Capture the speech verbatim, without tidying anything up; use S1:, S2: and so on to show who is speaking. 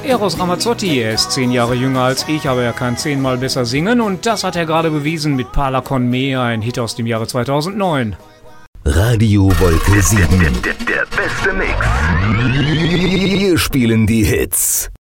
S1: Eros Ramazzotti, er ist zehn Jahre jünger als ich, aber er kann zehnmal besser singen und das hat er gerade bewiesen mit Parla con me, ein Hit aus dem Jahre zweitausendneun.
S2: Radio Wolke sieben.
S3: Der, der, der beste Mix.
S2: Wir spielen die Hits.